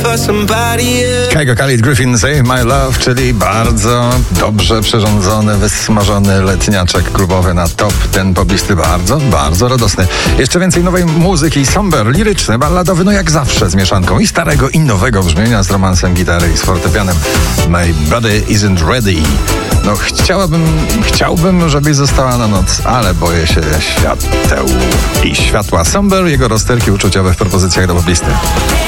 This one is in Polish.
Kygo Khalid, Griffin, Save My Love, czyli bardzo dobrze przyrządzony, wysmażony letniaczek klubowy na top ten poblisty, bardzo radosny. Jeszcze więcej nowej muzyki, somber, liryczny, balladowy, no jak zawsze z mieszanką i starego i nowego brzmienia z romansem gitary i z fortepianem. My body isn't ready. No chciałbym, żebyś została na noc, ale boję się świateł i światła. Somber, jego rozterki uczuciowe w propozycjach do poblisty.